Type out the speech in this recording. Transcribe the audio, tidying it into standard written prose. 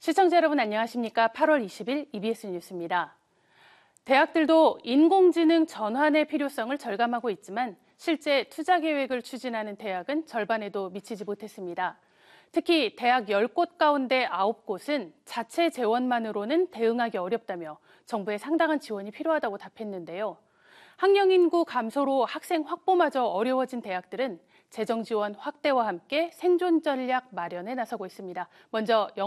시청자 여러분 안녕하십니까? 8월 20일 EBS 뉴스입니다. 대학들도 인공지능 전환의 필요성을 절감하고 있지만 실제 투자 계획을 추진하는 대학은 절반에도 미치지 못했습니다. 특히 대학 10곳 가운데 9곳은 자체 재원만으로는 대응하기 어렵다며 정부의 상당한 지원이 필요하다고 답했는데요. 학령 인구 감소로 학생 확보마저 어려워진 대학들은 재정 지원 확대와 함께 생존 전략 마련에 나서고 있습니다. 먼저